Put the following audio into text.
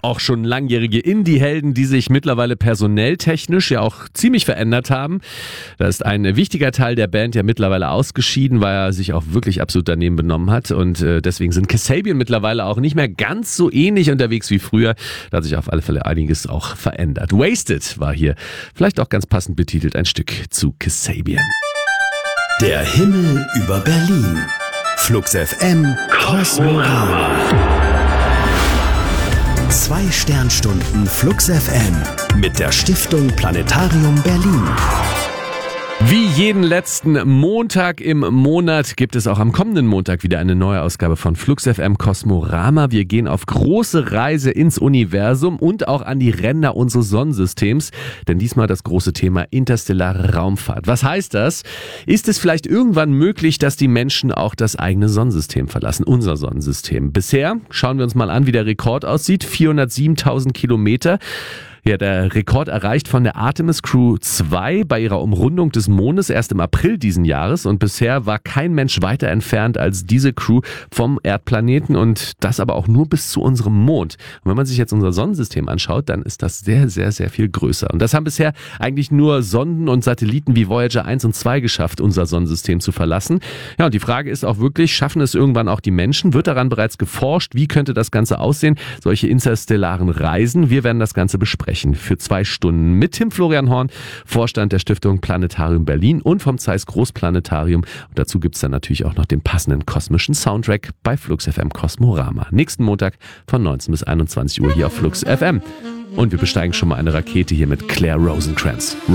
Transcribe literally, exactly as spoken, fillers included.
auch schon langjährige Indie-Helden, die sich mittlerweile personell technisch ja auch ziemlich verändert haben. Da ist ein wichtiger Teil der Band ja mittlerweile ausgeschieden, weil er sich auch wirklich absolut daneben benommen hat. Und äh, deswegen sind Kasabian mittlerweile auch nicht mehr ganz so ähnlich unterwegs wie früher. Da hat sich auf alle Fälle einiges auch verändert. Wasted war hier vielleicht auch ganz passend betitelt, ein Stück zu Kasabian. Der Himmel über Berlin. Flux F M Kosmorama. Zwei Sternstunden Flux F M mit der Stiftung Planetarium Berlin. Wie jeden letzten Montag im Monat gibt es auch am kommenden Montag wieder eine neue Ausgabe von Flux F M Kosmorama. Wir gehen auf große Reise ins Universum und auch an die Ränder unseres Sonnensystems. Denn diesmal das große Thema interstellare Raumfahrt. Was heißt das? Ist es vielleicht irgendwann möglich, dass die Menschen auch das eigene Sonnensystem verlassen, unser Sonnensystem? Bisher schauen wir uns mal an, wie der Rekord aussieht. vierhundertsiebentausend Kilometer. Ja, der Rekord erreicht von der Artemis Crew zwei bei ihrer Umrundung des Mondes erst im April diesen Jahres und bisher war kein Mensch weiter entfernt als diese Crew vom Erdplaneten und das aber auch nur bis zu unserem Mond. Und wenn man sich jetzt unser Sonnensystem anschaut, dann ist das sehr, sehr, sehr viel größer. Und das haben bisher eigentlich nur Sonden und Satelliten wie Voyager eins und zwei geschafft, unser Sonnensystem zu verlassen. Ja, und die Frage ist auch wirklich, schaffen es irgendwann auch die Menschen? Wird daran bereits geforscht? Wie könnte das Ganze aussehen? Solche interstellaren Reisen? Wir werden das Ganze besprechen. Für zwei Stunden mit Tim Florian Horn, Vorstand der Stiftung Planetarium Berlin und vom Zeiss Großplanetarium. Und dazu gibt es dann natürlich auch noch den passenden kosmischen Soundtrack bei Flux F M Kosmorama. Nächsten Montag von neunzehn bis einundzwanzig Uhr hier auf Flux F M. Und wir besteigen schon mal eine Rakete hier mit Claire Rosencrantz.